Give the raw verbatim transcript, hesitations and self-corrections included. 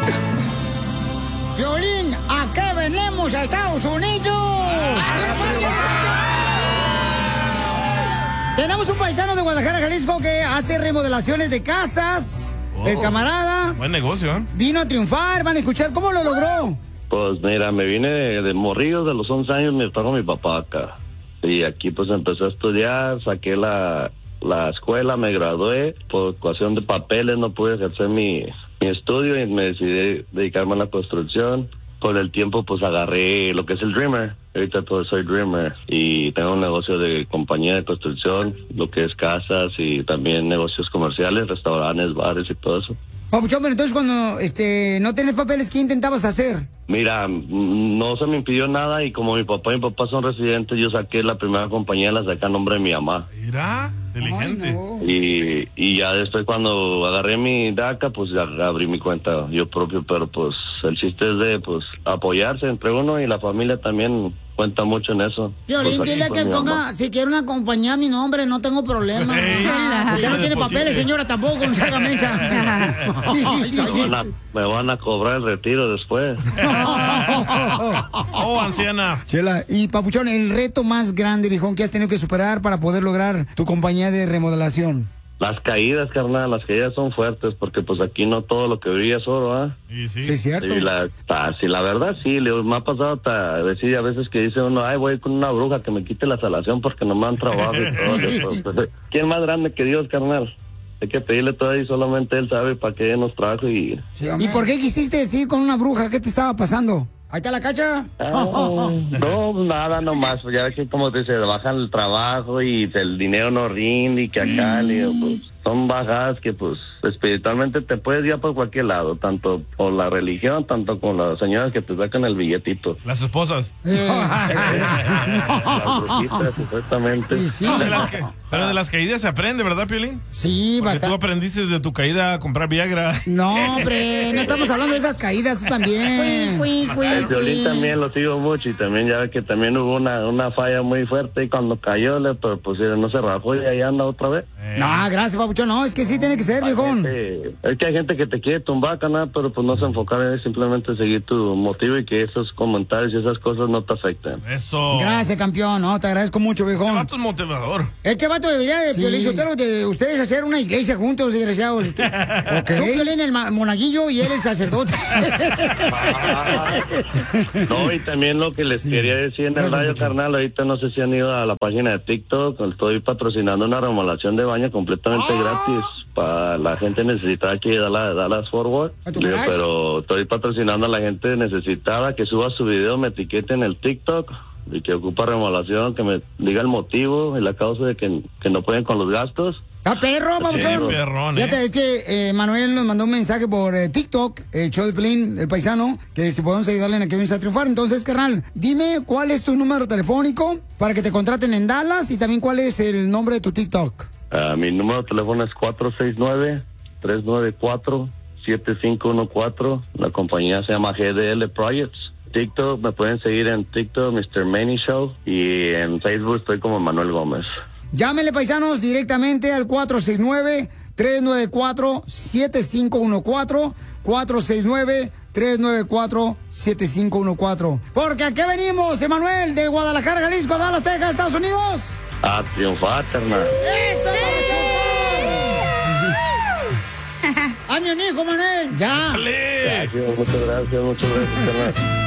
Piolín, ¿a qué venimos a Estados Unidos? Tenemos un paisano de Guadalajara, Jalisco, que hace remodelaciones de casas. Oh, el camarada. Buen negocio, ¿eh? Vino a triunfar, van a escuchar cómo lo logró. Pues mira, me vine de, de morrillo, de los once años me trajo mi papá acá. Y aquí pues empecé a estudiar, saqué la, la escuela, me gradué. Por cuestión de papeles no pude ejercer mi, mi estudio y me decidí dedicarme a la construcción. Por el tiempo pues agarré lo que es el Dreamer. Ahorita pues soy Dreamer y tengo un negocio de compañía de construcción, lo que es casas y también negocios comerciales, restaurantes, bares y todo eso. Papuchón, pero entonces cuando este, no tenés papeles, ¿qué intentabas hacer? Mira, no se me impidió nada y como mi papá y mi papá son residentes, yo saqué la primera compañía, la saqué a nombre de mi mamá. Mira, inteligente. Ay, no. Y, y ya después cuando agarré mi DACA, pues ya abrí mi cuenta yo propio, pero pues el chiste es de pues apoyarse entre uno y la familia también cuenta mucho en eso. Violín, pues dile que ponga, mamá. Si quiere una compañía a mi nombre, no tengo problema. Hey, si ya no tiene papeles, señora, tampoco, no se haga mensa. me, van a, me van a cobrar el retiro después. Oh, anciana. Chela, y Papuchón, el reto más grande, viejón, que has tenido que superar para poder lograr tu compañía de remodelación. Las caídas, carnal, las caídas son fuertes porque pues aquí no todo lo que brilla es oro, ¿ah? ¿eh? Sí, sí. Sí, es cierto. Y la, ta, sí, la verdad sí, le, me ha pasado hasta decir a veces que dice uno, ay, voy con una bruja que me quite la salación porque no me han trabajo y todo eso. Pues, ¿quién más grande que Dios, carnal? Hay que pedirle todo y solamente Él sabe para qué nos trajo y... Sí, ¿y por qué quisiste decir con una bruja? ¿Qué te estaba pasando? Ahí está la cacha. Ah, no, nada, nomás. Ya ves que como te se bajan el trabajo y el dinero no rinde y que acá, le digo, pues son bajadas que pues espiritualmente te puedes ir por cualquier lado, tanto por la religión, tanto con las señoras que te sacan el billetito. Las esposas. Eh. Las brujitas, supuestamente. Sí. De las que, pero de las caídas se aprende, ¿verdad, Piolín? Sí, Porque bastante. tú aprendiste de tu caída a comprar Viagra. No, hombre, no estamos hablando de esas caídas, tú también. El Piolín también lo sigo mucho y también ya ve que también hubo una, una falla muy fuerte y cuando cayó le pero pues no se rajó y ahí anda otra vez. Eh. No, gracias, Papuchón. No, es que sí tiene que ser, viejón. Es que hay gente que te quiere tumbar, canal, pero pues no se enfocar en simplemente seguir tu motivo y que esos comentarios y esas cosas no te afecten. Eso. Gracias, campeón. No, te agradezco mucho, viejón. Este vato es motivador. Este vato debería de, Sí. Piolín Sotelo, de ustedes hacer una iglesia juntos, desgraciados. Usted- Tú, Piolín, el ma- monaguillo y él el sacerdote. No, y también lo que les quería decir en el Gracias, radio, mucho. carnal, ahorita no sé si han ido a la página de TikTok, estoy patrocinando una remodelación de baño completamente gratis para la gente necesitada aquí de Dallas, Dallas Fort Worth. ¿A tu Digo, garage? pero estoy patrocinando a la gente necesitada que suba su video, me etiquete en el TikTok y que ocupa remodelación, que me diga el motivo y la causa de que, que no pueden con los gastos. ¡Está perro, Papuchón! Sí, perrón, ¿eh? Fíjate, es que eh, Manuel nos mandó un mensaje por eh, TikTok, el show de Piolín, el paisano, que si podemos ayudarle en a que vienes a triunfar. Entonces, carnal, dime cuál es tu número telefónico para que te contraten en Dallas y también cuál es el nombre de tu TikTok. Uh, mi número de teléfono es cuatro seis nueve, tres nueve cuatro, siete cinco uno cuatro. La compañía se llama G D L Projects. TikTok, me pueden seguir en TikTok, mister Manny Show. Y en Facebook estoy como Manuel Gómez. Llámenle, paisanos, directamente al cuatro seis nueve, tres nueve cuatro, siete cinco uno cuatro. cuatro seis nueve, tres nueve cuatro, siete cinco uno cuatro. Porque aquí venimos, Emanuel, de Guadalajara, Jalisco, Dallas, Texas, Estados Unidos. A triunfar, carnal. ¡Eso, ¡Hazme un hijo, Manuel! ¡Ya! ¡Dale! Gracias, muchas gracias, muchas gracias, carnal.